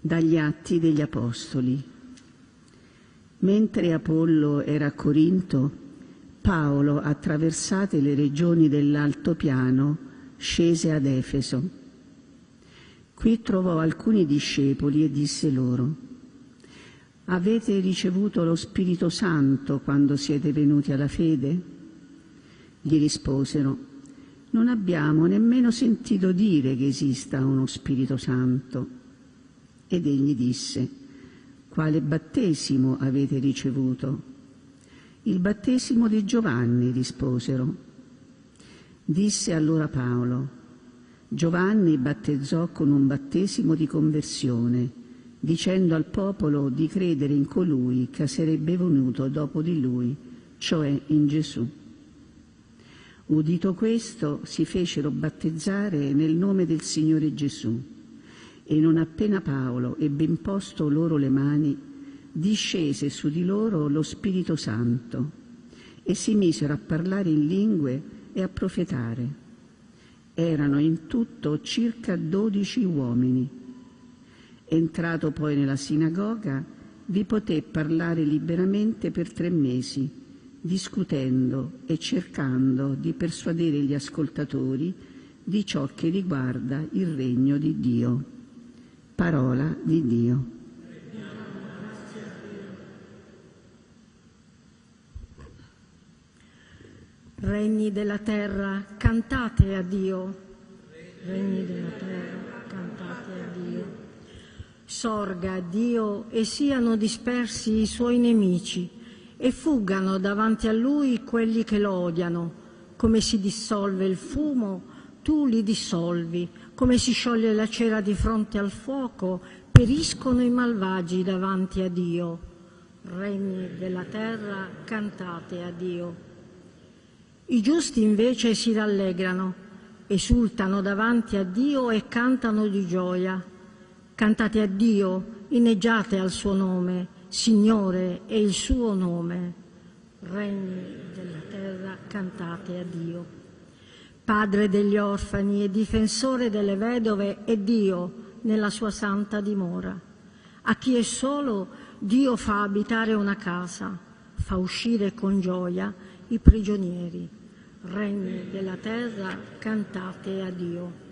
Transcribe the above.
Dagli Atti degli Apostoli. Mentre Apollo era a Corinto, Paolo, attraversate le regioni dell'altopiano, scese ad Efeso. Qui trovò alcuni discepoli e disse loro: «Avete ricevuto lo Spirito Santo quando siete venuti alla fede?» Gli risposero: «Non abbiamo nemmeno sentito dire che esista uno Spirito Santo». Ed egli disse: «Quale battesimo avete ricevuto?» «Il battesimo di Giovanni», risposero. Disse allora Paolo: «Giovanni battezzò con un battesimo di conversione, dicendo al popolo di credere in colui che sarebbe venuto dopo di lui, cioè in Gesù». Udito questo, si fecero battezzare nel nome del Signore Gesù. E non appena Paolo ebbe imposto loro le mani, discese su di loro lo Spirito Santo, e si misero a parlare in lingue e a profetare. Erano in tutto circa 12 uomini. Entrato poi nella sinagoga, vi poté parlare liberamente per 3 mesi, discutendo e cercando di persuadere gli ascoltatori di ciò che riguarda il regno di Dio. Parola di Dio. Regni della terra, cantate a Dio. Regni della terra, cantate a Dio. Sorga Dio e siano dispersi i suoi nemici, e fuggano davanti a Lui quelli che lo odiano. Come si dissolve il fumo, tu li dissolvi. Come si scioglie la cera di fronte al fuoco, periscono i malvagi davanti a Dio. Regni della terra, cantate a Dio. I giusti invece si rallegrano, esultano davanti a Dio e cantano di gioia. Cantate a Dio, inneggiate al suo nome, Signore è il suo nome. Regni della terra, cantate a Dio. Padre degli orfani e difensore delle vedove è Dio nella sua santa dimora. A chi è solo, Dio fa abitare una casa, fa uscire con gioia i prigionieri. Regni della terra, cantate a Dio.